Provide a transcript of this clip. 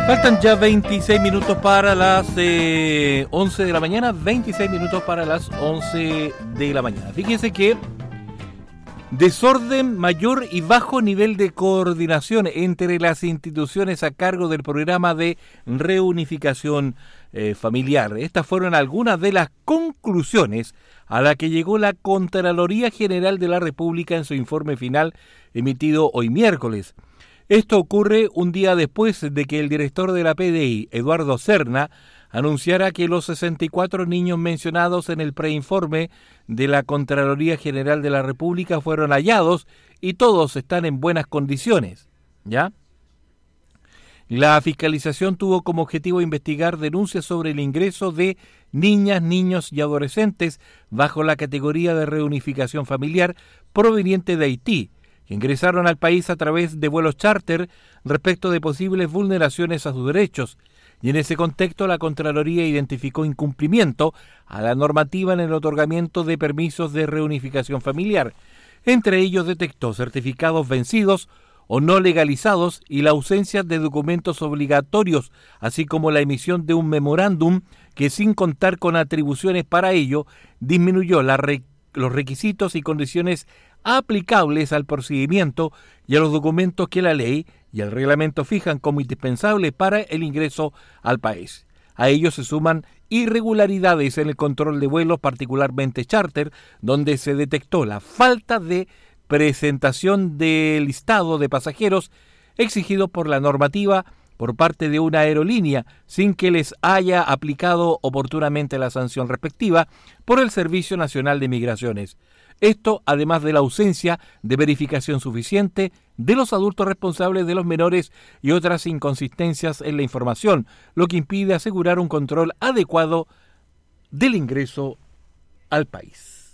Faltan ya 26 minutos para las 11 de la mañana, 26 minutos para las 11 de la mañana. Fíjense que desorden, mayor y bajo nivel de coordinación entre las instituciones a cargo del programa de reunificación familiar. Estas fueron algunas de las conclusiones a las que llegó la Contraloría General de la República en su informe final emitido hoy miércoles. Esto ocurre un día después de que el director de la PDI, Eduardo Serna, anunciara que los 64 niños mencionados en el preinforme de la Contraloría General de la República fueron hallados y todos están en buenas condiciones, ¿ya? La fiscalización tuvo como objetivo investigar denuncias sobre el ingreso de niñas, niños y adolescentes bajo la categoría de reunificación familiar proveniente de Haití, que ingresaron al país a través de vuelos charter respecto de posibles vulneraciones a sus derechos, y en ese contexto la Contraloría identificó incumplimiento a la normativa en el otorgamiento de permisos de reunificación familiar. Entre ellos detectó certificados vencidos o no legalizados y la ausencia de documentos obligatorios, así como la emisión de un memorándum que, sin contar con atribuciones para ello, disminuyó los requisitos y condiciones aplicables al procedimiento y a los documentos que la ley y el reglamento fijan como indispensables para el ingreso al país. A ello se suman irregularidades en el control de vuelos, particularmente charter, donde se detectó la falta de presentación del listado de pasajeros exigido por la normativa por parte de una aerolínea sin que les haya aplicado oportunamente la sanción respectiva por el Servicio Nacional de Migraciones. Esto además de la ausencia de verificación suficiente de los adultos responsables de los menores y otras inconsistencias en la información, lo que impide asegurar un control adecuado del ingreso al país.